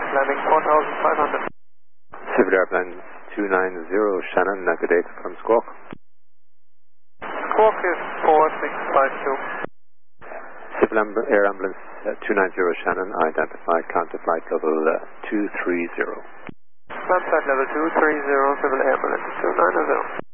landing 4500. Civil Airplane 290 Shannon, good day from Squawk. Squawk is 4652. Civil Air Ambulance 290 Shannon, identified, counter flight level 230. Flight level 230, Civil Air Ambulance 290.